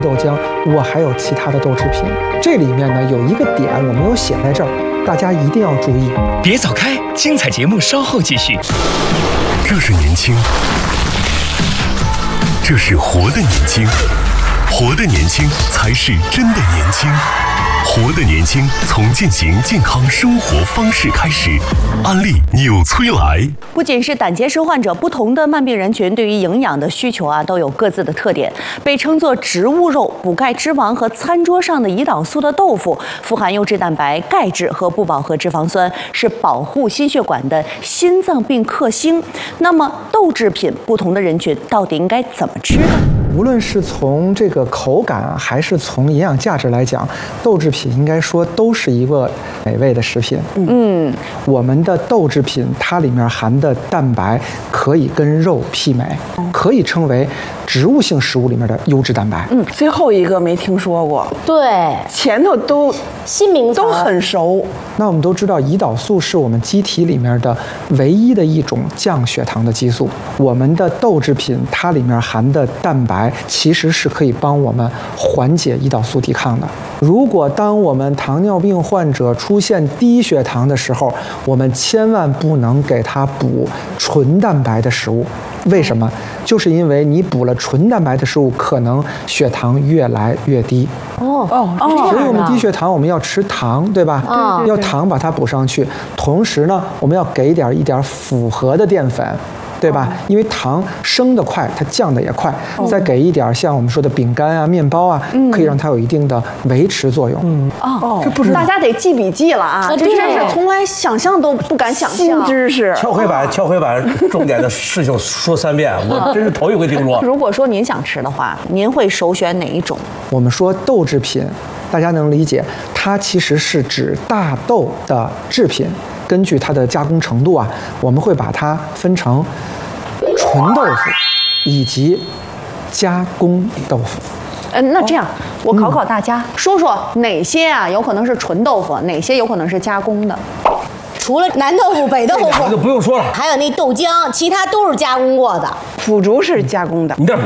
豆浆，我还有其他的豆制品。这里面呢有一个点我没有写在这儿，大家一定要注意。 别走开，精彩节目稍后继续。 这是年轻，这是活的年轻，活的年轻才是真的年轻。活的年轻，从践行健康生活方式开始。安利纽崔莱。 不仅是胆结石患者，不同的慢病人群对于营养的需求都有各自的特点。被称作植物肉、补钙脂肪和餐桌上的胰岛素的豆腐，富含优质蛋白、钙质和不饱和脂肪酸，是保护心血管的心脏病克星。那么豆制品，不同的人群到底应该怎么吃呢？ 无论是从这个口感还是从营养价值来讲，豆制品应该说都是一个美味的食品。我们的豆制品它里面含的蛋白可以跟肉媲美，可以称为植物性食物里面的优质蛋白。 最后一个没听说过， 对， 前头都新名词都很熟。 那我们都知道，胰岛素是我们机体里面的唯一的一种降血糖的激素。我们的豆制品它里面含的蛋白其实是可以帮我们缓解胰岛素抵抗的。如果当我们糖尿病患者出现低血糖的时候，我们千万不能给他补纯蛋白的食物。为什么？就是因为你补了纯蛋白的食物，可能血糖越来越低。所以我们低血糖我们要吃糖，对吧？要糖把它补上去。同时呢，我们要给一点复合的淀粉。对吧？因为糖升得快，它降得也快。再给一点像我们说的饼干啊、面包啊，可以让它有一定的维持作用。 这不是大家得记笔记了啊！这真是从来想象都不敢想象。 新知识， 敲黑板，重点的事情说3遍，我真是头一回听说。 如果说您想吃的话，您会首选哪一种？ 我们说豆制品，大家能理解，它其实是指大豆的制品。根据它的加工程度啊，我们会把它分成纯豆腐以及加工豆腐。 那这样，我考考大家，说说哪些有可能是纯豆腐，哪些有可能是加工的？ 除了南豆腐、北豆腐， 就不用说了， 还有那豆浆，其他都是加工过的。 腐竹是加工的， 你这